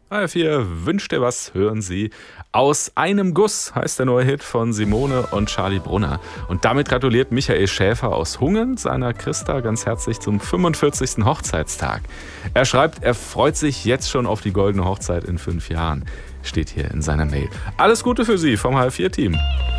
HR4 wünscht dir was, hören Sie. Aus einem Guss heißt der neue Hit von Simone und Charlie Brunner. Und damit gratuliert Michael Schäfer aus Hungen seiner Christa ganz herzlich zum 45. Hochzeitstag. Er schreibt, er freut sich jetzt schon auf die goldene Hochzeit in 5 Jahren. Steht hier in seiner Mail. Alles Gute für Sie vom HR4-Team.